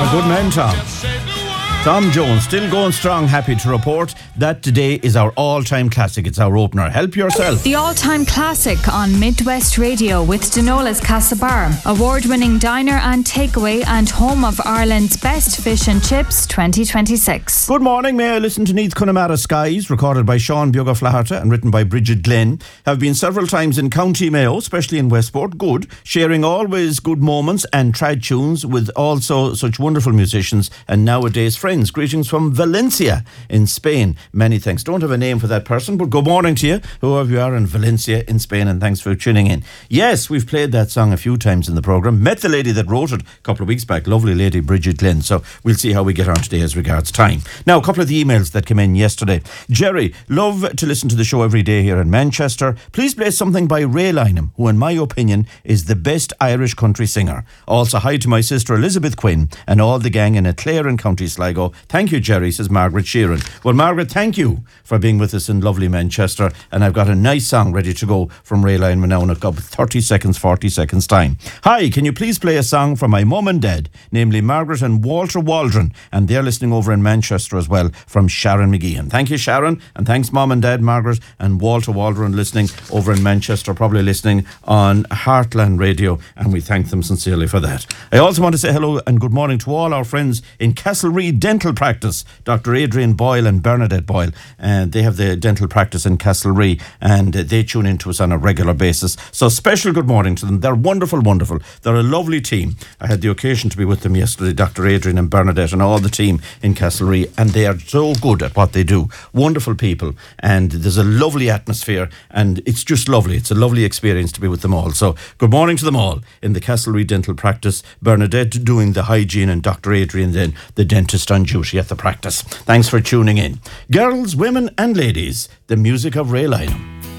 Good man, Tom. Tom Jones, still going strong, happy to report that today is our all-time classic. It's our opener. Help yourself. The all-time classic on Midwest Radio with Denola's Castlebar, award-winning diner and takeaway and home of Ireland's best fish and chips 2026. Good morning. May I listen to Neath Connemara Skies, recorded by Sean Bioga Flaherty and written by Bridget Glenn. Have been several times in County Mayo, especially in Westport. Good. Sharing always good moments and trad tunes with also such wonderful musicians and nowadays friends. Greetings from Valencia in Spain. Many thanks. Don't have a name for that person, but good morning to you, whoever you are in Valencia in Spain, and thanks for tuning in. Yes, we've played that song a few times in the programme. Met the lady that wrote it a couple of weeks back, lovely lady Bridget Glenn. So we'll see how we get on today as regards time. Now, a couple of the emails that came in yesterday. Jerry, love to listen to the show every day here in Manchester. Please play something by Ray Lynham, who in my opinion is the best Irish country singer. Also hi to my sister Elizabeth Quinn and all the gang in Clare in County Sligo. Thank you, Jerry, says Margaret Sheeran. Well, Margaret, thank you for being with us in lovely Manchester. And I've got a nice song ready to go from Ray Lynham now in about 30 seconds, 40 seconds time. Hi, can you please play a song for my mum and dad, namely Margaret and Walter Waldron, and they're listening over in Manchester as well, from Sharon McGeehan. Thank you, Sharon, and thanks mum and dad, Margaret and Walter Waldron, listening over in Manchester, probably listening on Heartland Radio, and we thank them sincerely for that. I also want to say hello and good morning to all our friends in Castlereagh Dental Practice, Dr. Adrian Boyle and Bernadette Boyle, and they have the dental practice in Castlereagh, and they tune into us on a regular basis. So special good morning to them. They're wonderful, wonderful. They're a lovely team. I had the occasion to be with them yesterday, Dr. Adrian and Bernadette and all the team in Castlereagh, and they are so good at what they do. Wonderful people, and there's a lovely atmosphere, and it's just lovely. It's a lovely experience to be with them all. So good morning to them all in the Castlereagh Dental Practice. Bernadette doing the hygiene and Dr. Adrian then the dentist on duty at the practice. Thanks for tuning in. Girls, women and ladies, the music of Ray Lynham.